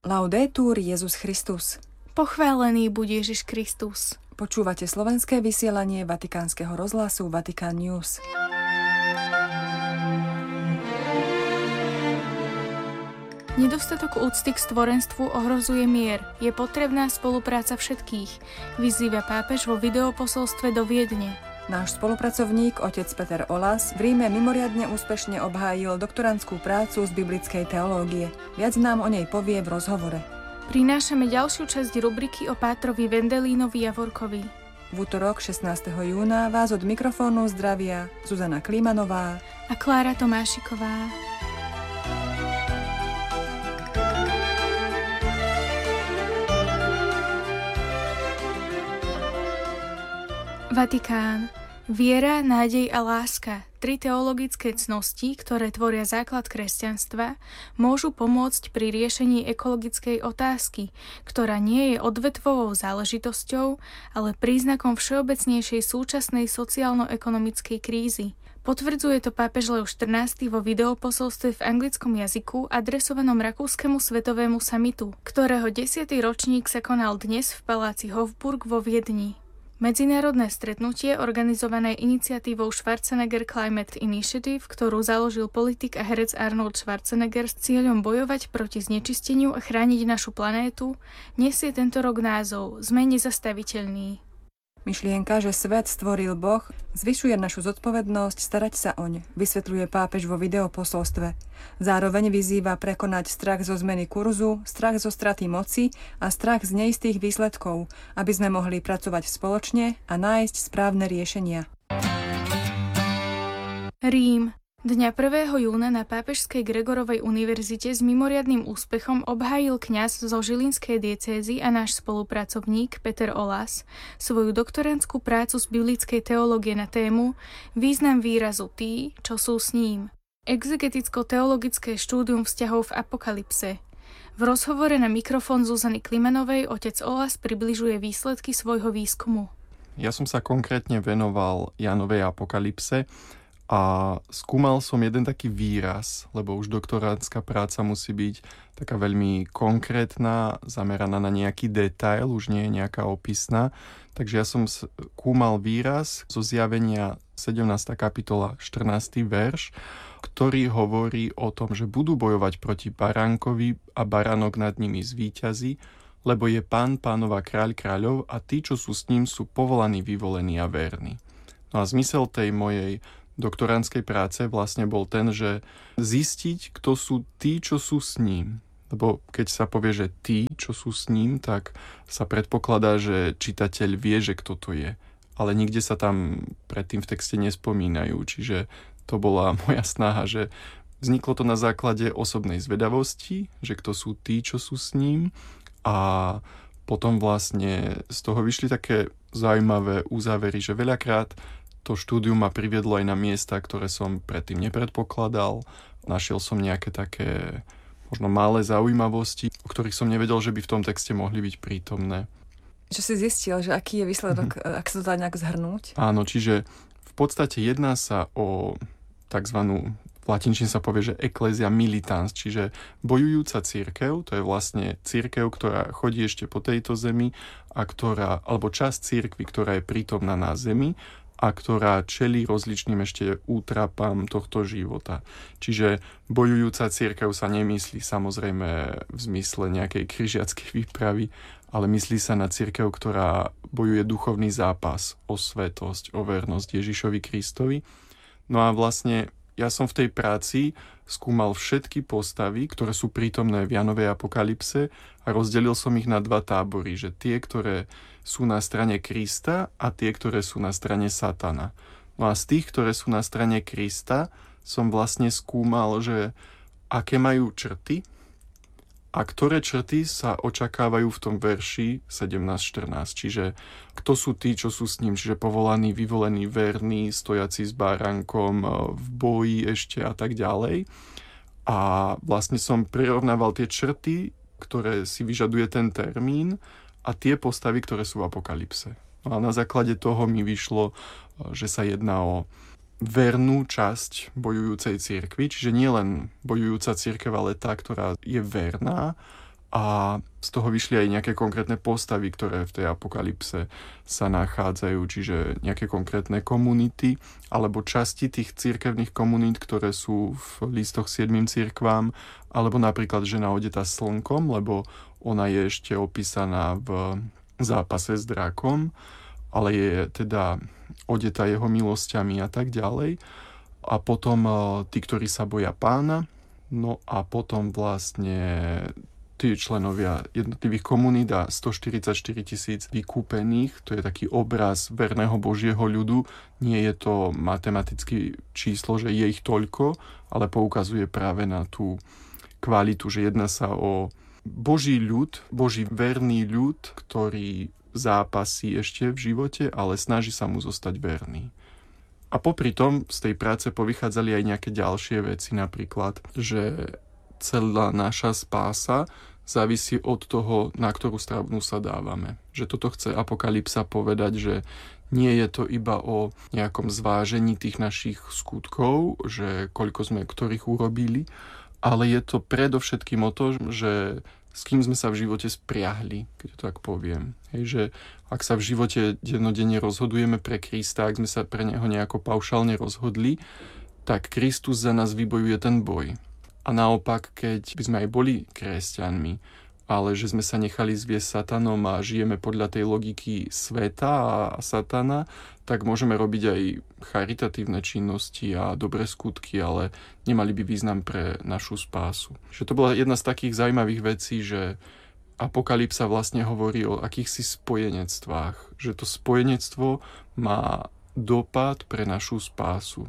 Laudetur Jesus Christus. Pochválený buď Ježiš Kristus. Počúvate slovenské vysielanie Vatikánskeho rozhlasu Vatican News. Nedostatok úcty k stvorenstvu ohrozuje mier. Je potrebná spolupráca všetkých, vyzýva pápež vo videoposolstve do Viedne. Náš spolupracovník, otec Peter Olas, v Ríme mimoriadne úspešne obhájil doktorandskú prácu z biblickej teológie. Viac nám o nej povie v rozhovore. Prinášame ďalšiu časť rubriky o pátrovi Vendelínovi Javorkovi. V útorok 16. júna vás od mikrofónu zdravia Zuzana Klímanová a Klára Tomášiková. Vatikán. Viera, nádej a láska, 3 teologické cnosti, ktoré tvoria základ kresťanstva, môžu pomôcť pri riešení ekologickej otázky, ktorá nie je odvetvovou záležitosťou, ale príznakom všeobecnejšej súčasnej sociálno-ekonomickej krízy. Potvrdzuje to pápež Leo XIV vo videoposolstve v anglickom jazyku adresovanom Rakúskemu svetovému samitu, ktorého 10. ročník sa konal dnes v paláci Hofburg vo Viedni. Medzinárodné stretnutie, organizované iniciatívou Schwarzenegger Climate Initiative, ktorú založil politik a herec Arnold Schwarzenegger s cieľom bojovať proti znečisteniu a chrániť našu planétu, nesie tento rok názov Sme nezastaviteľní. Myšlienka, že svet stvoril Boh, zvyšuje našu zodpovednosť starať sa oň, vysvetľuje pápež vo videoposolstve. Zároveň vyzýva prekonať strach zo zmeny kurzu, strach zo straty moci a strach z neistých výsledkov, aby sme mohli pracovať spoločne a nájsť správne riešenia. Rím. Dňa 1. júna na Pápežskej Gregorovej univerzite s mimoriadnym úspechom obhájil kňaz zo Žilinskej diecézy a náš spolupracovník Peter Olas svoju doktorandskú prácu z biblickej teológie na tému Význam výrazu tí, čo sú s ním. Exegeticko-teologické štúdium vzťahov v apokalypse. V rozhovore na mikrofón Zuzany Klimanovej otec Olas približuje výsledky svojho výskumu. Ja som sa konkrétne venoval Jánovej apokalypse a skúmal som jeden taký výraz, lebo už doktoránska práca musí byť taká veľmi konkrétna, zameraná na nejaký detail, už nie je nejaká opisná. Takže ja som skúmal výraz zo Zjavenia 17. kapitola 14. verš, ktorý hovorí o tom, že budú bojovať proti baránkovi a baránok nad nimi zvíťazí, lebo je Pán Pánova kráľ kráľov a tí, čo sú s ním, sú povolaní, vyvolení a verní. No a zmysel tej mojej doktorandskej práce vlastne bol ten, že zistiť, kto sú tí, čo sú s ním. Lebo keď sa povie, že tí, čo sú s ním, tak sa predpokladá, že čitateľ vie, že kto to je. Ale nikde sa tam predtým v texte nespomínajú. Čiže to bola moja snaha, že vzniklo to na základe osobnej zvedavosti, že kto sú tí, čo sú s ním. A potom vlastne z toho vyšli také zaujímavé uzávery, že veľakrát to štúdium ma priviedlo aj na miesta, ktoré som predtým nepredpokladal. Našiel som nejaké také možno malé zaujímavosti, o ktorých som nevedel, že by v tom texte mohli byť prítomné. Čo si zistil, že aký je výsledok, ak sa to dá nejak zhrnúť? Áno, čiže v podstate jedná sa o takzvanú, v latinčine sa povie, že ecclesia militans, čiže bojujúca cirkev, to je vlastne cirkev, ktorá chodí ešte po tejto zemi a alebo časť cirkvi, ktorá je prítomná na zemi a ktorá čelí rozličným ešte útrapám tohto života. Čiže bojujúca cirkev sa nemyslí samozrejme v zmysle nejakej križiackej výpravy, ale myslí sa na cirkev, ktorá bojuje duchovný zápas o svetosť, o vernosť Ježišovi Kristovi. No a vlastne ja som v tej práci skúmal všetky postavy, ktoré sú prítomné v Jánovej apokalypse a rozdelil som ich na 2 tábory, že tie, ktoré sú na strane Krista a tie, ktoré sú na strane Satana. No a z tých, ktoré sú na strane Krista, som vlastne skúmal, že aké majú črty a ktoré črty sa očakávajú v tom verši 17-14. Čiže kto sú tí, čo sú s ním, čiže povolaní, vyvolení, verní, stojaci s báránkom v boji ešte a tak ďalej. A vlastne som prirovnával tie črty, ktoré si vyžaduje ten termín a tie postavy, ktoré sú v apokalypse. No a na základe toho mi vyšlo, že sa jedná o vernú časť bojujúcej cirkvi, čiže nie len bojujúca cirkev, ale tá, ktorá je verná a z toho vyšli aj nejaké konkrétne postavy, ktoré v tej apokalypse sa nachádzajú, čiže nejaké konkrétne komunity alebo časti tých cirkevných komunít, ktoré sú v listoch 7 cirkvám, alebo napríklad žena odetá slnkom, lebo ona je ešte opísaná v zápase s drakom, ale je teda odetá jeho milosťami a tak ďalej. A potom tí, ktorí sa boja Pána, no a potom vlastne tí členovia jednotlivých komunít a 144 000 vykúpených, to je taký obraz verného Božieho ľudu. Nie je to matematické číslo, že je ich toľko, ale poukazuje práve na tú kvalitu, že jedná sa o Boží ľud, Boží verný ľud, ktorý zápasí ešte v živote, ale snaží sa mu zostať verný. A popri tom z tej práce povychádzali aj nejaké ďalšie veci, napríklad, že celá naša spása závisí od toho, na ktorú stranu sa dávame. Že toto chce Apokalypsa povedať, že nie je to iba o nejakom zvážení tých našich skutkov, že koľko sme ktorých urobili, ale je to predovšetkým o to, že s kým sme sa v živote spriahli, keď to tak poviem. Hej, že ak sa v živote dennodenne rozhodujeme pre Krista, ak sme sa pre neho nejako paušálne rozhodli, tak Kristus za nás vybojuje ten boj. A naopak, keď by sme aj boli kresťanmi, ale že sme sa nechali zviesť satanom a žijeme podľa tej logiky sveta a satana, tak môžeme robiť aj charitatívne činnosti a dobré skutky, ale nemali by význam pre našu spásu. Že to bola jedna z takých zaujímavých vecí, že Apokalypsa vlastne hovorí o akýchsi spojenectvách, že to spojenectvo má dopad pre našu spásu.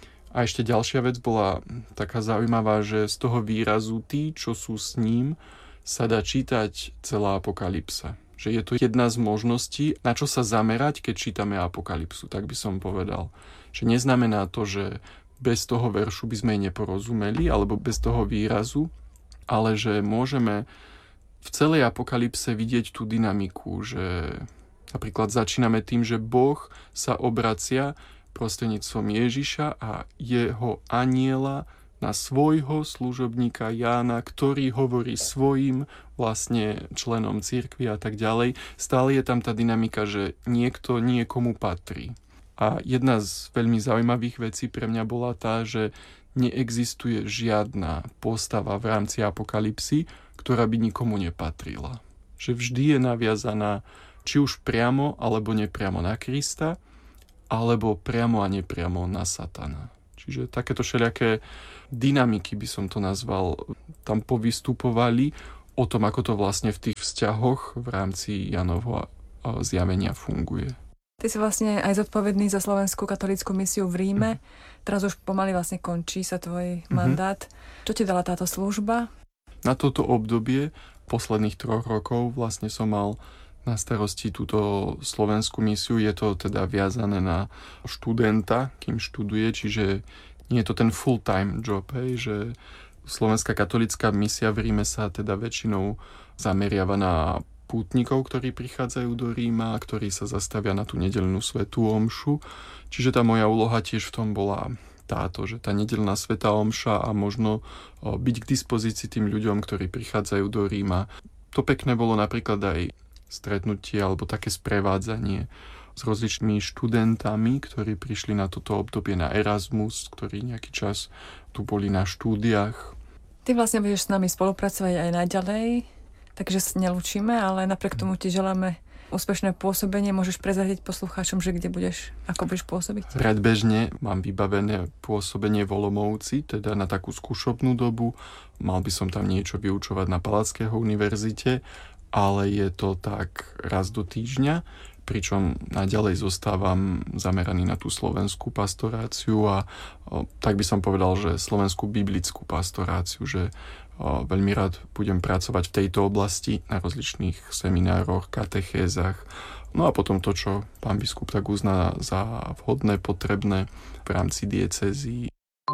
A ešte ďalšia vec bola taká zaujímavá, že z toho výrazu tí, čo sú s ním, sa dá čítať celá Apokalypsa. Že je to jedna z možností, na čo sa zamerať, keď čítame Apokalypsu, tak by som povedal. Že neznamená to, že bez toho veršu by sme jej neporozumeli, alebo bez toho výrazu, ale že môžeme v celej Apokalypse vidieť tú dynamiku, že napríklad začíname tým, že Boh sa obracia prostredníctvom Ježiša a jeho anjela na svojho služobníka Jána, ktorý hovorí svojim vlastne členom cirkvi a tak ďalej. Stále je tam tá dynamika, že niekto niekomu patrí. A jedna z veľmi zaujímavých vecí pre mňa bola tá, že neexistuje žiadna postava v rámci Apokalypsy, ktorá by nikomu nepatrila. Že vždy je naviazaná či už priamo alebo nepriamo na Krista, alebo priamo a nepriamo na satana. Čiže takéto všelijaké dynamiky, by som to nazval, tam povystupovali o tom, ako to vlastne v tých vzťahoch v rámci Jánovho zjavenia funguje. Ty si vlastne aj zodpovedný za Slovenskú katolícku misiu v Ríme. Teraz už pomaly vlastne končí sa tvoj mandát. Čo ti dala táto služba? Na toto obdobie posledných 3 rokov vlastne som mal na starosti túto slovenskú misiu. Je to teda viazané na študenta, kým študuje, čiže nie je to ten full-time job, hej, že Slovenská katolícka misia v Ríme sa teda väčšinou zameriava na pútnikov, ktorí prichádzajú do Ríma, ktorí sa zastavia na tú nedeľnú svätú omšu. Čiže tá moja úloha tiež v tom bola táto, že tá nedeľná svätá omša a možno byť k dispozícii tým ľuďom, ktorí prichádzajú do Ríma. To pekné bolo napríklad aj stretnutie alebo také sprevádzanie s rozličnými študentami, ktorí prišli na toto obdobie na Erasmus, ktorí nejaký čas tu boli na štúdiách. Ty vlastne budeš s nami spolupracovať aj naďalej, takže sa nelúčime, ale napriek tomu ti želáme úspešné pôsobenie. Môžeš prezradiť poslucháčom, že kde budeš, ako budeš pôsobiť? Predbežne mám vybavené pôsobenie v Olomouci, teda na takú skúšobnú dobu. Mal by som tam niečo vyučovať na Palackého univerzite, ale je to tak raz do týždňa, pričom naďalej zostávam zameraný na tú slovenskú pastoráciu a tak by som povedal, že slovenskú biblickú pastoráciu, že veľmi rád budem pracovať v tejto oblasti na rozličných seminároch, katechézach. No a potom to, čo pán biskup tak uzná za vhodné, potrebné v rámci diecézií.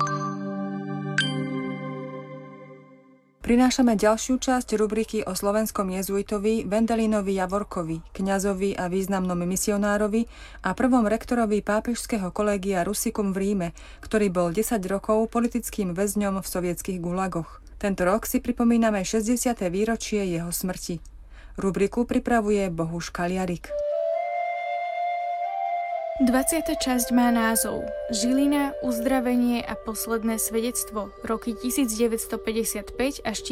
Prinášame ďalšiu časť rubriky o slovenskom jezuitovi Wendelinovi Javorkovi, kňazovi a významnom misionárovi a prvom rektorovi pápežského kolégia Rusicum v Ríme, ktorý bol 10 rokov politickým väzňom v sovietských gulagoch. Tento rok si pripomíname 60. výročie jeho smrti. Rubriku pripravuje Bohuš Kaliarik. 20. časť má názov Žilina, uzdravenie a posledné svedectvo, roky 1955 až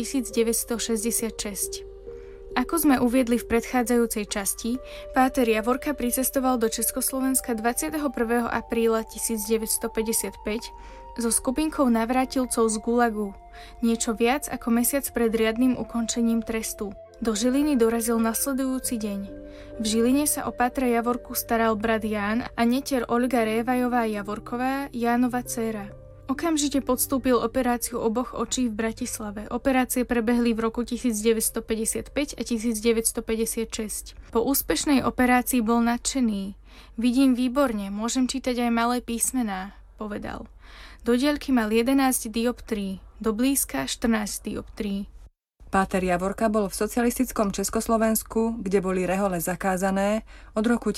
1966. Ako sme uviedli v predchádzajúcej časti, páter Javorka pricestoval do Československa 21. apríla 1955 so skupinkou navrátilcov z Gulagu, niečo viac ako mesiac pred riadnym ukončením trestu. Do Žiliny dorazil nasledujúci deň. V Žiline sa o pátra Javorku staral brat Ján a netier Olga Révajová Javorková, Jánova dcéra. Okamžite podstúpil operáciu oboch očí v Bratislave. Operácie prebehli v roku 1955 a 1956. Po úspešnej operácii bol nadšený. Vidím výborne, môžem čítať aj malé písmená, povedal. Do diaľky mal 11 dioptrií, do blízka 14 dioptrií. Páter Javorka bol v socialistickom Československu, kde boli rehole zakázané, od roku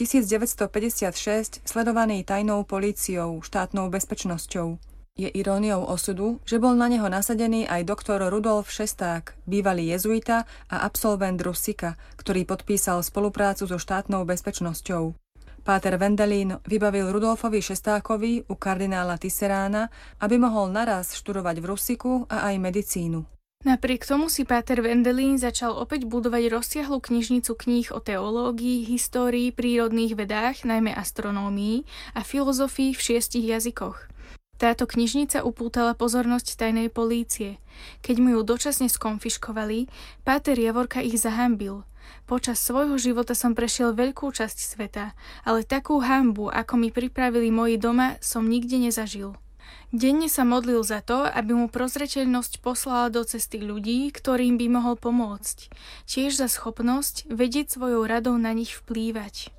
1956 sledovaný tajnou políciou, štátnou bezpečnosťou. Je iróniou osudu, že bol na neho nasadený aj doktor Rudolf Šesták, bývalý jezuita a absolvent Rusika, ktorý podpísal spoluprácu so štátnou bezpečnosťou. Páter Wendelin vybavil Rudolfovi Šestákovi u kardinála Tisserána, aby mohol naraz študovať v Rusiku a aj medicínu. Napriek tomu si páter Wendelin začal opäť budovať rozsiahlu knižnicu kníh o teológii, histórii, prírodných vedách, najmä astronómii a filozofii v 6 jazykoch. Táto knižnica upútala pozornosť tajnej polície. Keď mu ju dočasne skonfiškovali, páter Javorka ich zahanbil. Počas svojho života som prešiel veľkú časť sveta, ale takú hanbu, ako mi pripravili moji doma, som nikde nezažil. Denne sa modlil za to, aby mu prozreteľnosť poslala do cesty ľudí, ktorým by mohol pomôcť. Tiež za schopnosť vedieť svojou radou na nich vplývať.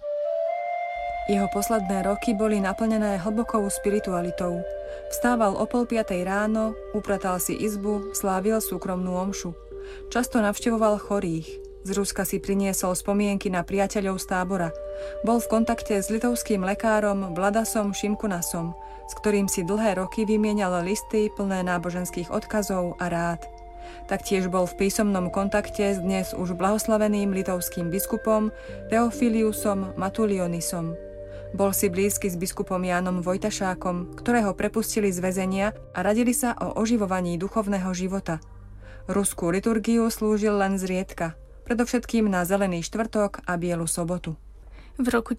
Jeho posledné roky boli naplnené hlbokou spiritualitou. Vstával o 4:30 ráno, upratal si izbu, slávil súkromnú omšu. Často navštevoval chorých. Z Ruska si priniesol spomienky na priateľov z tábora. Bol v kontakte s litovským lekárom Vladasom Šimkunasom, s ktorým si dlhé roky vymienial listy plné náboženských odkazov a rád. Taktiež bol v písomnom kontakte s dnes už blahoslaveným litovským biskupom Teofiliusom Matulionisom. Bol si blízky s biskupom Jánom Vojtašákom, ktorého prepustili z väzenia a radili sa o oživovaní duchovného života. Ruskú liturgiu slúžil len zriedka, predovšetkým na Zelený štvrtok a Bielu sobotu. V roku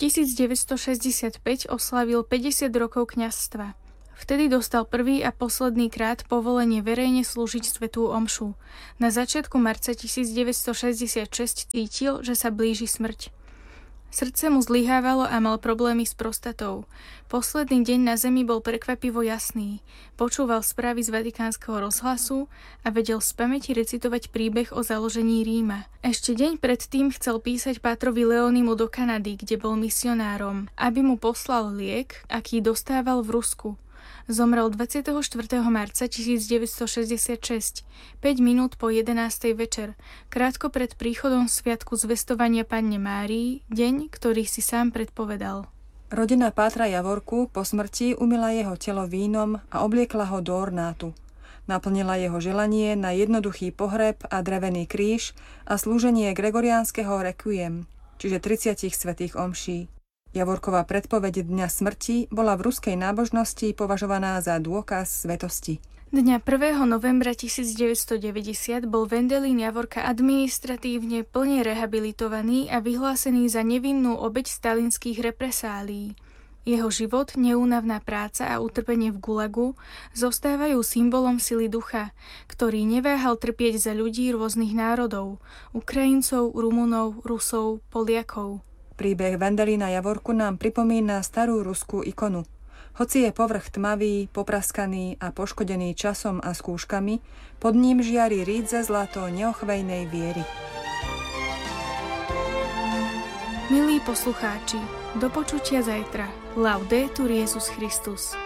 1965 oslavil 50 rokov kňazstva. Vtedy dostal prvý a posledný krát povolenie verejne slúžiť svätú omšu. Na začiatku marca 1966 cítil, že sa blíži smrť. Srdce mu zlyhávalo a mal problémy s prostatou. Posledný deň na zemi bol prekvapivo jasný. Počúval správy z Vatikánskeho rozhlasu a vedel z pamäti recitovať príbeh o založení Ríma. Ešte deň predtým chcel písať pátrovi Leonimu do Kanady, kde bol misionárom, aby mu poslal liek, aký dostával v Rusku. Zomrel 24. marca 1966, 5 minút po 11. večer, krátko pred príchodom sviatku zvestovania Panne Márii, deň, ktorý si sám predpovedal. Rodina pátra Javorku po smrti umyla jeho telo vínom a obliekla ho do ornátu. Naplnila jeho želanie na jednoduchý pohreb a drevený kríž a slúženie gregoriánskeho requiem, čiže 30 svätých omší. Javorková predpoveď dňa smrti bola v ruskej nábožnosti považovaná za dôkaz svetosti. Dňa 1. novembra 1990 bol Wendelin Javorka administratívne plne rehabilitovaný a vyhlásený za nevinnú obeť stalinských represálií. Jeho život, neúnavná práca a utrpenie v Gulagu zostávajú symbolom sily ducha, ktorý neváhal trpieť za ľudí rôznych národov, Ukrajincov, Rumunov, Rusov, Poliakov. Príbeh Wendelina Javorku nám pripomína starú ruskú ikonu. Hoci je povrch tmavý, popraskaný a poškodený časom a skúškami, pod ním žiari rídze zlato neochvejnej viery. Milí poslucháči, do počutia zajtra. Laudetur Jesus Christus.